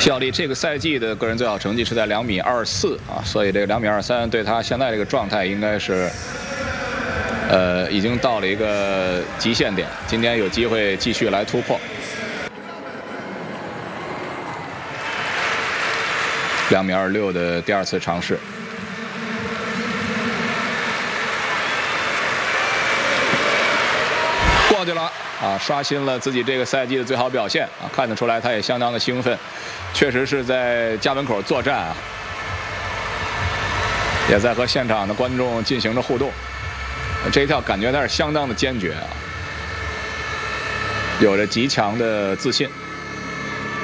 效力这个赛季的个人最好成绩是在2.24米啊，所以这个2.23米对他现在这个状态应该是，已经到了一个极限点。今天有机会继续来突破。2.26米的第2次尝试。 过去了啊，刷新了自己这个赛季的最好表现啊！看得出来，他也相当的兴奋，确实是在家门口作战啊，也在和现场的观众进行着互动。这一跳感觉他是相当的坚决啊，有着极强的自信。